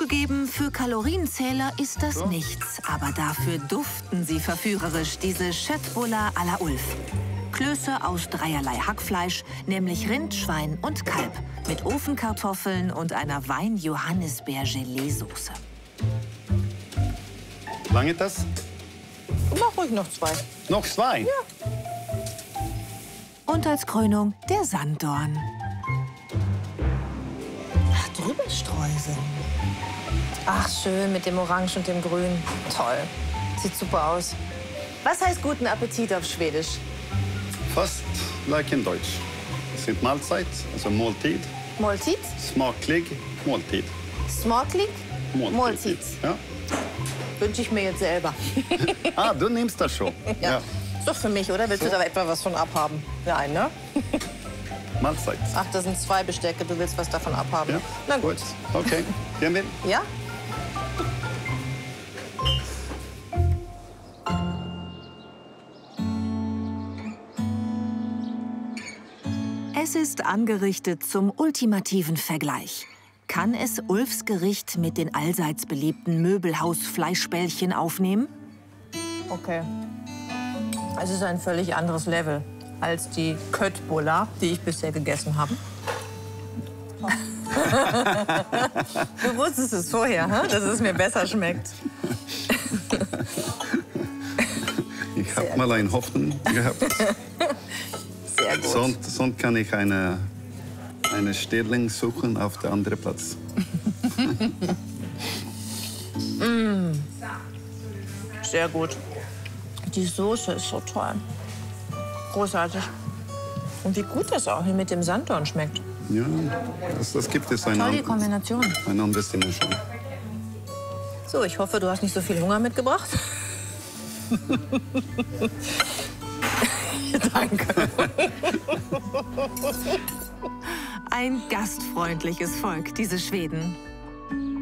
Zugegeben, für Kalorienzähler ist das nichts. Aber dafür duften sie verführerisch, diese Köttbullar à la Ulf. Klöße aus dreierlei Hackfleisch, nämlich Rind, Schwein und Kalb. Mit Ofenkartoffeln und einer Wein-Johannisbeer-Gelee-Soße. Lange das? Mach ruhig noch 2. Noch 2? Ja. Und als Krönung der Sanddorn. Ach, drüber streuseln. Ach, schön mit dem Orange und dem Grün. Toll. Sieht super aus. Was heißt guten Appetit auf Schwedisch? Fast like in Deutsch. Es sind Mahlzeit, also Måltid. Måltid? Smaklig Måltid. Smaklig? Måltid. Ja. Wünsche ich mir jetzt selber. Ah, du nimmst das schon. Ja. Ist doch für mich, oder? Willst du da etwa was von abhaben? Nein, ne? Mahlzeit. Ach, das sind 2 Bestecke. Du willst was davon abhaben? Ja. Na gut. Okay. Gehen wir? Ja? Es ist angerichtet zum ultimativen Vergleich. Kann es Ulfs Gericht mit den allseits beliebten Möbelhaus-Fleischbällchen aufnehmen? Okay. Es ist ein völlig anderes Level als die Köttbullar, die ich bisher gegessen habe. Du wusstest es vorher, dass es mir besser schmeckt. Ich habe mal eine Hoffnung gehabt. Sehr gut. Sonst kann ich eine Stellung suchen auf der anderen Platz. Sehr gut. Die Soße ist so toll. Großartig. Und wie gut das auch hier mit dem Sanddorn schmeckt. Ja, das gibt es eine Tolle Kombination. andere Destination. So, ich hoffe, du hast nicht so viel Hunger mitgebracht. Danke. Ein gastfreundliches Volk, diese Schweden.